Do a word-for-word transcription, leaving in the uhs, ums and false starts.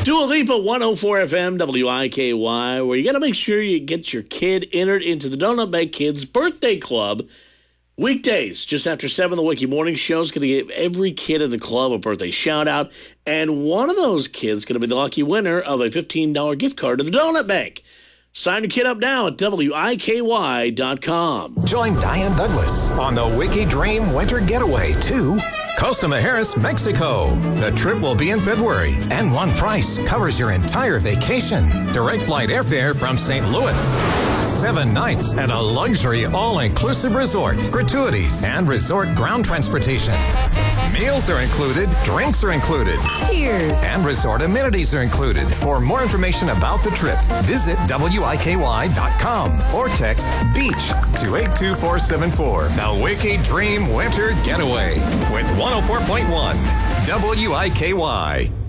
Dua Lipa, one oh four F M, W I K Y, where you got to make sure you get your kid entered into the Donut Bank Kids Birthday Club. Weekdays, just after seven, the Wiki Morning Show is going to give every kid in the club a birthday shout-out, and one of those kids is going to be the lucky winner of a fifteen dollars gift card to the Donut Bank. Sign your kid up now at W I K Y dot com. Join Diane Douglas on the Wiki Dream Winter Getaway to Costa Mujeres, Mexico. The trip will be in February, and one price covers your entire vacation. Direct flight airfare from Saint Louis. Seven nights at a luxury all-inclusive resort. Gratuities and resort ground transportation. Meals are included, drinks are included. Cheers. And resort amenities are included. For more information about the trip, visit W I K Y dot com or text BEACH to eight two four seven four. The Wiki Dream Winter Getaway with one oh four point one W I K Y.